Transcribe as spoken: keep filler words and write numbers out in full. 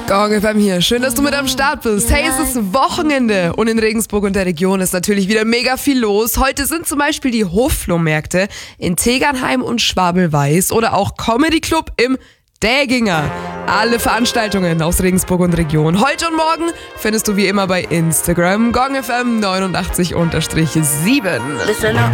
Gong F M hier. Schön, dass du mit am Start bist. Hey, es ist Wochenende und in Regensburg und der Region ist natürlich wieder mega viel los. Heute sind zum Beispiel die Hofflohmärkte in Tegernheim und Schwabelweiß oder auch Comedy Club im Däginger. Alle Veranstaltungen aus Regensburg und Region. Heute und morgen findest du wie immer bei Instagram Gong F M neunundachtzig sieben.